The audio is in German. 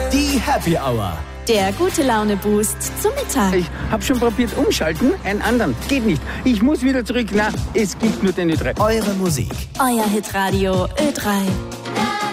Die Happy Hour. Der Gute-Laune-Boost zum Mittag. Ich habe schon probiert umschalten, einen anderen. Geht nicht. Ich muss wieder zurück. Na, es gibt nur den Ö3. Eure Musik. Euer Hitradio Ö3.